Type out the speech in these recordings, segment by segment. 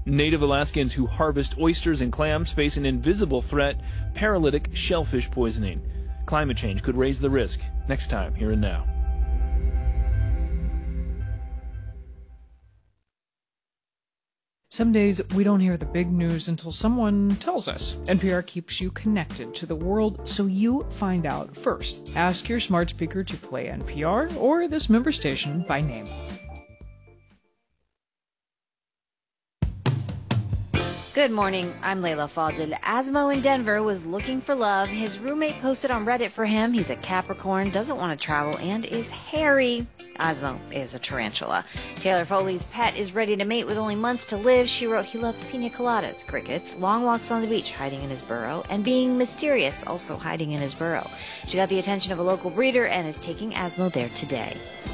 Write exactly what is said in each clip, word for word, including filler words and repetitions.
Native Alaskans who harvest oysters and clams face an invisible threat, paralytic shellfish poisoning. Climate change could raise the risk. Next time, Here and Now. Some days we don't hear the big news until someone tells us. N P R keeps you connected to the world so you find out first. Ask your smart speaker to play N P R or this member station by name. Good morning, I'm Layla Fadil. Asmo in Denver was looking for love. His roommate posted on Reddit for him. He's a Capricorn, doesn't want to travel, and is hairy. Asmo is a tarantula. Taylor Foley's pet is ready to mate with only months to live. She wrote he loves pina coladas, crickets, long walks on the beach, hiding in his burrow, and being mysterious, also hiding in his burrow. She got the attention of a local breeder and is taking Asmo there today.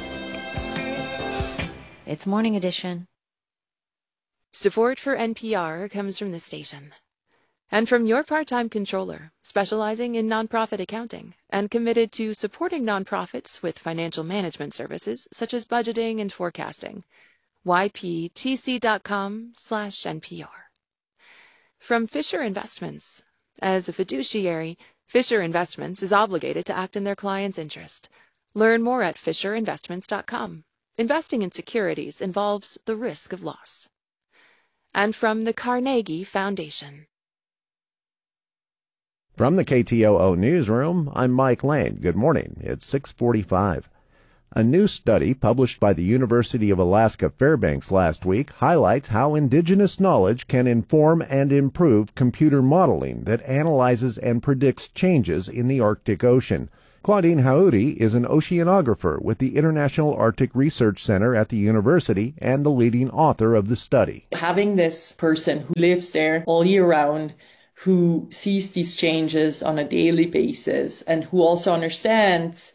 It's Morning Edition. Support for N P R comes from this station and from your part-time controller, specializing in nonprofit accounting and committed to supporting nonprofits with financial management services such as budgeting and forecasting. Y P T C dot com slash N P R. From Fisher Investments. As a fiduciary, Fisher Investments is obligated to act in their client's interest. Learn more at fisher investments dot com. Investing in securities involves the risk of loss. And from the Carnegie Foundation. From the K T O O Newsroom, I'm Mike Lane. Good morning. It's six forty-five. A new study published by the University of Alaska Fairbanks last week highlights how indigenous knowledge can inform and improve computer modeling that analyzes and predicts changes in the Arctic Ocean. Claudine Haudi is an oceanographer with the International Arctic Research Center at the university and the leading author of the study. Having this person who lives there all year round, who sees these changes on a daily basis, and who also understands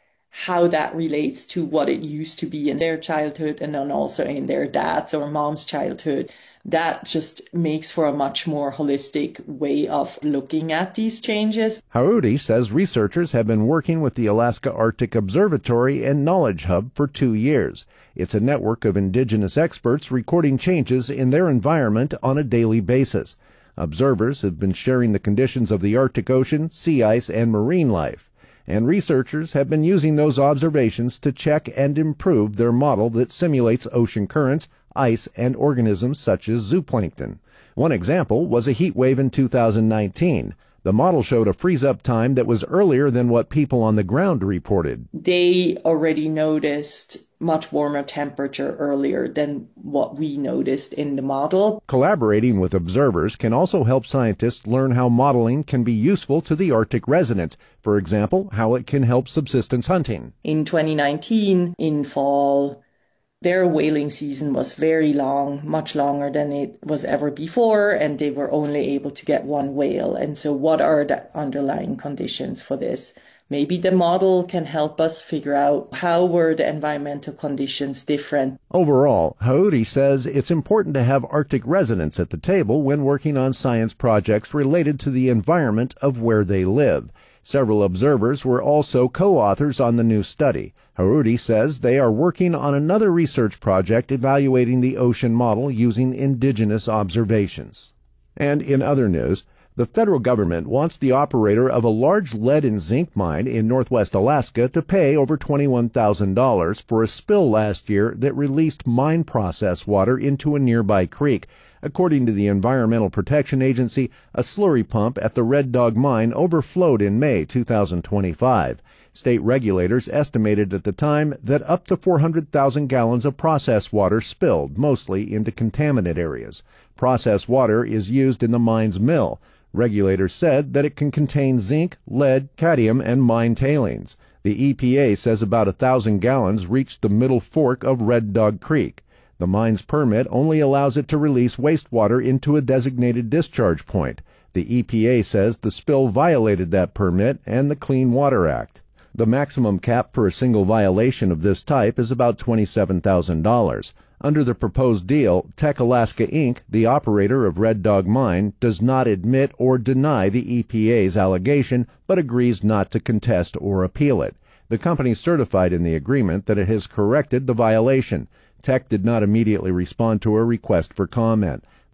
how that relates to what it used to be in their childhood and then also in their dad's or mom's childhood, that just makes for a much more holistic way of looking at these changes. Haudi says researchers have been working with the Alaska Arctic Observatory and Knowledge Hub for two years. It's a network of indigenous experts recording changes in their environment on a daily basis. Observers have been sharing the conditions of the Arctic Ocean, sea ice, and marine life. And researchers have been using those observations to check and improve their model that simulates ocean currents, ice, and organisms such as zooplankton. One example was a heat wave in two thousand nineteen. The model showed a freeze-up time that was earlier than what people on the ground reported. They already noticed much warmer temperature earlier than what we noticed in the model. Collaborating with observers can also help scientists learn how modeling can be useful to the Arctic residents. For example, how it can help subsistence hunting. In twenty nineteen, in fall, their whaling season was very long, much longer than it was ever before, and they were only able to get one whale. And so what are the underlying conditions for this? Maybe the model can help us figure out how were the environmental conditions different. Overall, Haudi says it's important to have Arctic residents at the table when working on science projects related to the environment of where they live. Several observers were also co-authors on the new study. Haudi says they are working on another research project evaluating the ocean model using indigenous observations. And in other news, the federal government wants the operator of a large lead and zinc mine in northwest Alaska to pay over twenty-one thousand dollars for a spill last year that released mine process water into a nearby creek. According to the Environmental Protection Agency, a slurry pump at the Red Dog mine overflowed in May two thousand twenty-five. State regulators estimated at the time that up to four hundred thousand gallons of processed water spilled, mostly into contaminant areas. Processed water is used in the mine's mill. Regulators said that it can contain zinc, lead, cadmium, and mine tailings. The E P A says about a thousand gallons reached the middle fork of Red Dog Creek. The mine's permit only allows it to release wastewater into a designated discharge point. The E P A says the spill violated that permit and the Clean Water Act. The maximum cap for a single violation of this type is about twenty-seven thousand dollars. Under the proposed deal, Tech Alaska Incorporated, the operator of Red Dog Mine, does not admit or deny the E P A's allegation, but agrees not to contest or appeal it. The company certified in the agreement that it has corrected the violation. Tech did not immediately respond to a request for comment.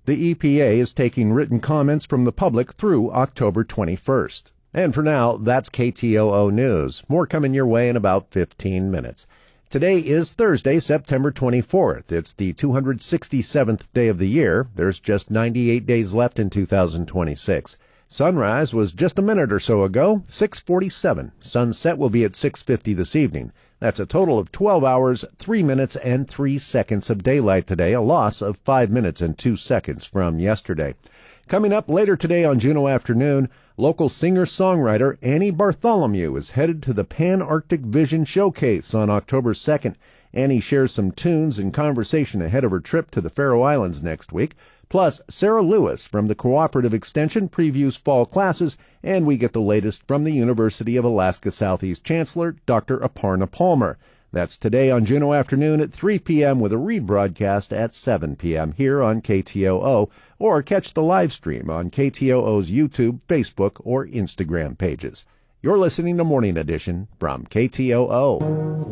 The E P A is taking written comments from the public through October twenty-first. And for now, that's K T O O News. More coming your way in about fifteen minutes. Today is Thursday, September twenty-fourth. It's the two hundred sixty-seventh day of the year. There's just ninety-eight days left in two thousand twenty-six. Sunrise was just a minute or so ago, six forty-seven. Sunset will be at six fifty this evening. That's a total of twelve hours, three minutes, and three seconds of daylight today, a loss of five minutes and two seconds from yesterday. Coming up later today on Juneau Afternoon, local singer-songwriter Annie Bartholomew is headed to the Pan-Arctic Vision Showcase on October second. Annie shares some tunes and conversation ahead of her trip to the Faroe Islands next week. Plus, Sarah Lewis from the Cooperative Extension previews fall classes, and we get the latest from the University of Alaska Southeast Chancellor, Doctor Aparna Palmer. That's today on Juneau Afternoon at three p.m. with a rebroadcast at seven p.m. here on K T O O, or catch the live stream on K T O O's YouTube, Facebook, or Instagram pages. You're listening to Morning Edition from K T O O.